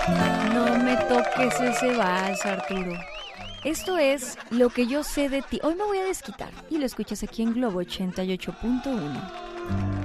No me toques ese vals, Arturo. Esto es Lo que yo sé de ti. Hoy me voy a desquitar y lo escuchas aquí en Globo 88.1.